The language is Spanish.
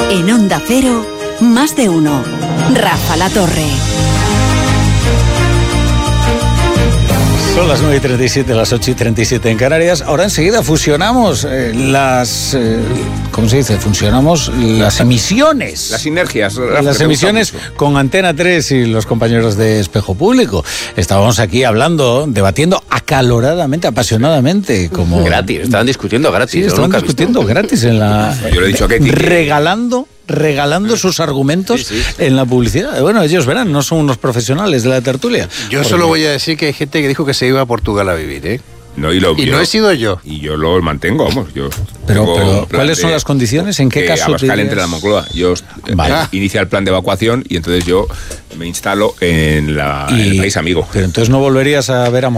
En Onda Cero, más de uno. Rafa La Torre. Son las 9:37, las 8:37 en Canarias. Ahora enseguida fusionamos ¿cómo se dice? Fusionamos las emisiones. Las sinergias. Las emisiones con Antena 3 y los compañeros de Espejo Público. Estábamos aquí hablando, debatiendo acaloradamente, apasionadamente. Como... Gratis, estaban discutiendo gratis. Sí, estaban discutiendo gratis en la... Yo le he dicho a Ketty regalando sus argumentos en la publicidad. Bueno, ellos verán, no son unos profesionales de la tertulia. Yo solo voy a decir que hay gente que dijo que se iba a Portugal a vivir, ¿eh? No, y no he sido yo. Y yo lo mantengo, vamos. Pero ¿cuáles son las condiciones? ¿En qué caso? Abascal entre la Moncloa. Yo inicia el plan de evacuación y entonces yo me instalo en el país amigo. Pero entonces no volverías a ver a